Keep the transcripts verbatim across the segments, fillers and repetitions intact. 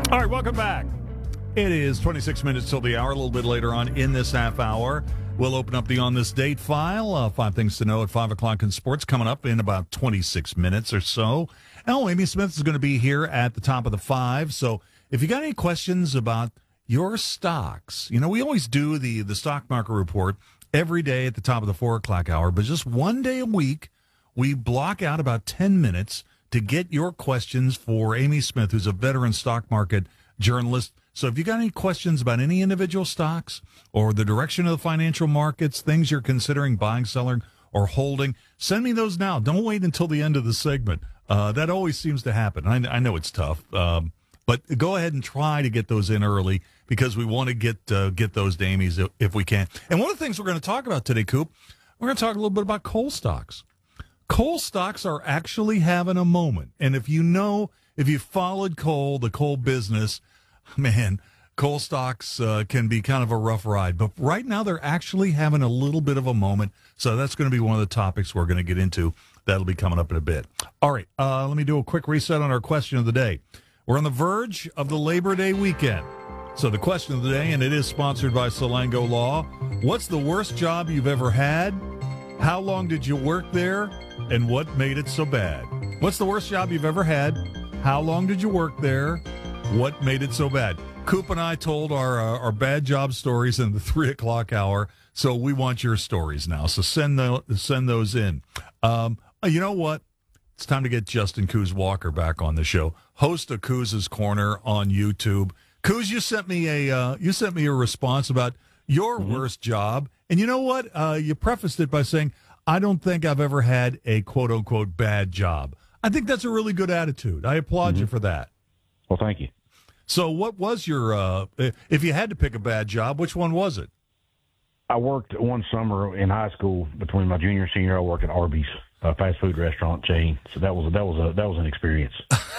All right, welcome back. It is twenty-six minutes till the hour. A little bit later on in this half hour, we'll open up the On This Date file. Uh, five things to know at five o'clock in sports coming up in about twenty-six minutes or so. Oh, Amy Smith is going to be here at the top of the five. So if you got any questions about your stocks, you know, we always do the, the stock market report every day at the top of the four o'clock hour, but just one day a week, we block out about ten minutes to get your questions for Amy Smith, who's a veteran stock market journalist. So if you got any questions about any individual stocks or the direction of the financial markets, things you're considering buying, selling, or holding, send me those now. Don't wait until the end of the segment. Uh, that always seems to happen. I, I know it's tough, um, but go ahead and try to get those in early because we want to get uh, get those to Amy's if, if we can. And one of the things we're going to talk about today, Coop, we're going to talk a little bit about coal stocks. Coal stocks are actually having a moment. And if you know, if you followed coal, the coal business, man, coal stocks uh, can be kind of a rough ride. But right now they're actually having a little bit of a moment. So that's going to be one of the topics we're going to get into. That'll be coming up in a bit. All right, uh, let me do a quick reset on our question of the day. We're on the verge of the Labor Day weekend. So the question of the day, and it is sponsored by Salango Law. What's the worst job you've ever had? How long did you work there? And what made it so bad? What's the worst job you've ever had? How long did you work there? What made it so bad? Coop and I told our uh, our bad job stories in the three o'clock hour, so we want your stories now. So send the, send those in. Um, you know what? It's time to get Justin Coos Walker back on the show. Host of Coos's Corner on YouTube. Coos, you sent me a uh, you sent me a response about your mm-hmm. worst job. And you know what? Uh, you prefaced it by saying, I don't think I've ever had a quote-unquote bad job. I think that's a really good attitude. I applaud mm-hmm. you for that. Well, thank you. So what was your, uh, if you had to pick a bad job, which one was it? I worked one summer in high school between my junior and senior. I worked at Arby's, a fast food restaurant chain. So that was that was a that was an experience.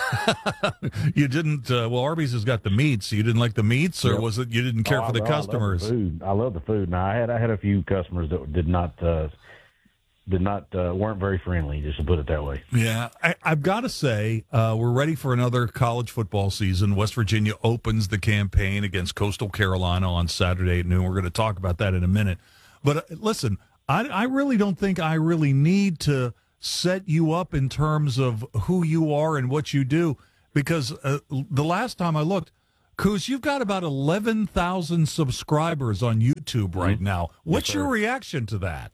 You didn't. Uh, well, Arby's has got the meats. So you didn't like the meats, or yep. was it you didn't care oh, for the I, customers? I love the food. I love the food. Now I had I had a few customers that did not uh, did not uh, weren't very friendly, just to put it that way. Yeah, I, I've got to say uh, we're ready for another college football season. West Virginia opens the campaign against Coastal Carolina on Saturday at noon. We're going to talk about that in a minute. But uh, listen, I, I really don't think I really need to set you up in terms of who you are and what you do, because uh, the last time I looked, Coos, you've got about eleven thousand subscribers on YouTube right mm-hmm. now. What's yes, your reaction to that?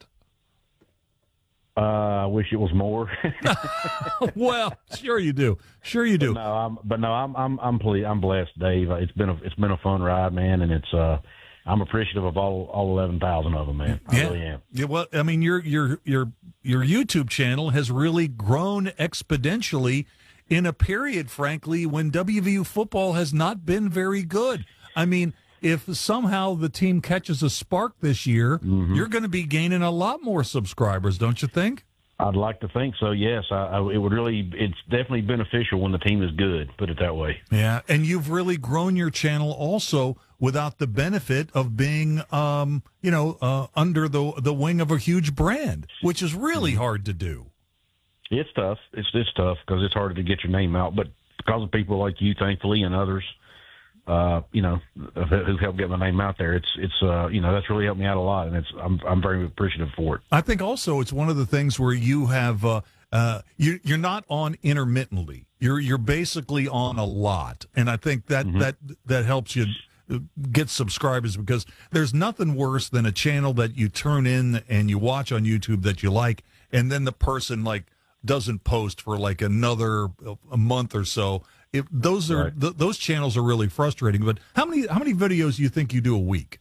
Uh, I wish it was more. Well, sure you do. Sure you do. But no, I'm, but no, I'm I'm I'm, ple- I'm blessed, Dave. It's been a it's been a fun ride, man, and it's uh I'm appreciative of all all eleven thousand of them, man. I yeah. really am. Yeah. Well, I mean, your your your your YouTube channel has really grown exponentially in a period, frankly, when W V U football has not been very good. I mean, if somehow the team catches a spark this year, mm-hmm. you're going to be gaining a lot more subscribers, don't you think? I'd like to think so, yes. I, I, it would really, it's definitely beneficial when the team is good, put it that way. Yeah, and you've really grown your channel also without the benefit of being, um, you know, uh, under the the wing of a huge brand, which is really mm-hmm. hard to do. It's tough. It's it's tough because it's harder to get your name out, but because of people like you, thankfully, and others, uh, you know, who helped get my name out there, it's it's uh, you know, that's really helped me out a lot, and it's I'm I'm very appreciative for it. I think also it's one of the things where you have uh, uh, you you're not on intermittently. You're you're basically on a lot, and I think that mm-hmm. that that helps you get subscribers, because there's nothing worse than a channel that you turn in and you watch on YouTube that you like, and then the person like doesn't post for like another a month or so. If those are right. th- those channels are really frustrating. But how many how many videos do you think you do a week?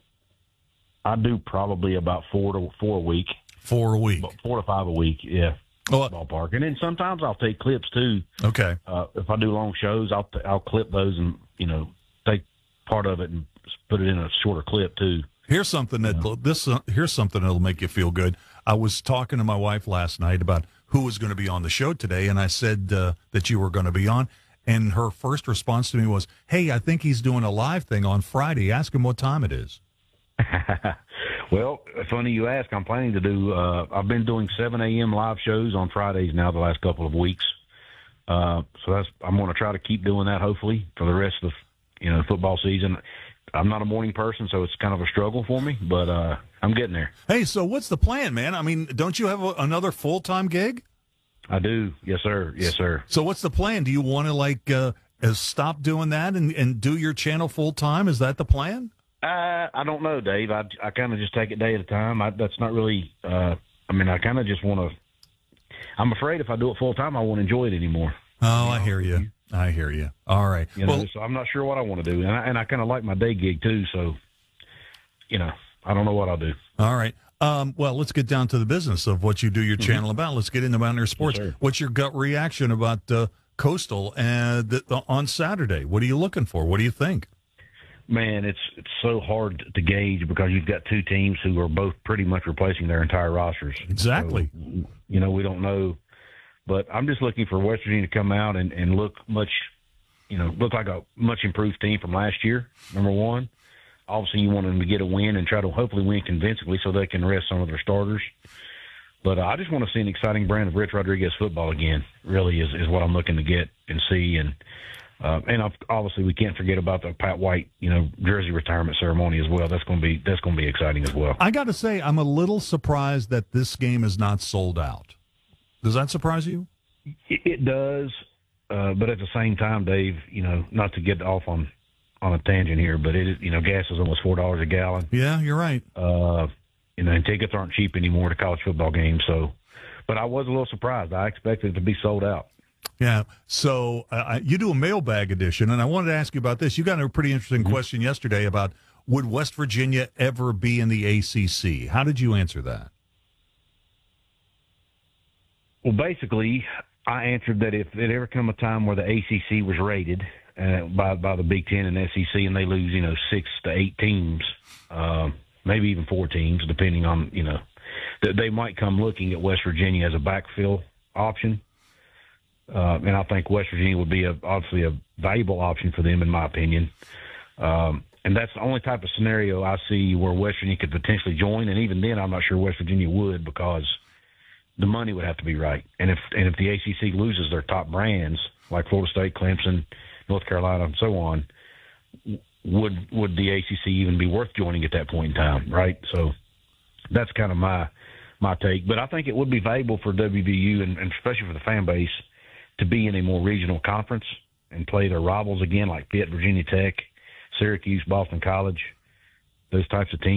I do probably about four to four a week. Four a week. About four to five a week. Yeah. Oh, ballpark. And then sometimes I'll take clips too. Okay. Uh, if I do long shows, I'll I'll clip those and you know take part of it and put it in a shorter clip too. Here's something that yeah. this uh, here's something that'll make you feel good. I was talking to my wife last night about who was going to be on the show today, and I said uh, that you were going to be on, and her first response to me was, "Hey, I think he's doing a live thing on Friday. Ask him what time it is." Well, funny you ask. I'm planning to do. Uh, I've been doing seven a.m. live shows on Fridays now the last couple of weeks. Uh, so that's I'm going to try to keep doing that. Hopefully for the rest of the, you know, football season. I'm not a morning person, so it's kind of a struggle for me, but uh, I'm getting there. Hey, so what's the plan, man? I mean, don't you have a, another full time gig? I do, yes, sir, yes, sir. So what's the plan? Do you want to like uh, stop doing that and, and do your channel full time? Is that the plan? Uh, I don't know, Dave. I, I kind of just take it day at a time. I, that's not really. Uh, I mean, I kind of just want to. I'm afraid if I do it full time, I won't enjoy it anymore. Oh, you know? I hear you. I hear you. All right. You know, well, so I'm not sure what I want to do, and I, and I kind of like my day gig too. So, you know, I don't know what I'll do. All right. Um, well, let's get down to the business of what you do your channel mm-hmm. about. Let's get into Mountaineer Sports. Yes, What's your gut reaction about uh, Coastal and the, on Saturday? What are you looking for? What do you think? Man, it's it's so hard to gauge because you've got two teams who are both pretty much replacing their entire rosters. Exactly. So, you know, we don't know. But I'm just looking for West Virginia to come out and, and look much, you know, look like a much improved team from last year, number one. Obviously, you want them to get a win and try to hopefully win convincingly so they can rest some of their starters. But uh, I just want to see an exciting brand of Rich Rodriguez football again, really, is, is what I'm looking to get and see. And uh, and obviously, we can't forget about the Pat White, you know, jersey retirement ceremony as well. That's going to be that's going to be exciting as well. I got to say, I'm a little surprised that this game is not sold out. Does that surprise you? It, it does, uh, but at the same time, Dave, you know, not to get off on, on a tangent here, but it, you know, gas is almost four dollars a gallon. Yeah, you're right. Uh, you know, and tickets aren't cheap anymore to college football games. So, but I was a little surprised. I expected it to be sold out. Yeah. So uh, you do a mailbag edition, and I wanted to ask you about this. You got a pretty interesting mm-hmm. question yesterday about would West Virginia ever be in the A C C? How did you answer that? Well, basically, I answered that if it ever come a time where the A C C was rated uh, by by the Big Ten and S E C, and they lose, you know, six to eight teams, uh, maybe even four teams, depending on, you know, that they might come looking at West Virginia as a backfill option. Uh, and I think West Virginia would be a, obviously a valuable option for them, in my opinion. Um, and that's the only type of scenario I see where West Virginia could potentially join. And even then, I'm not sure West Virginia would, because the money would have to be right. And if and if the A C C loses their top brands like Florida State, Clemson, North Carolina, and so on, would would the A C C even be worth joining at that point in time, right? So that's kind of my my take. But I think it would be valuable for W V U, and, and especially for the fan base, to be in a more regional conference and play their rivals again, like Pitt, Virginia Tech, Syracuse, Boston College, those types of teams.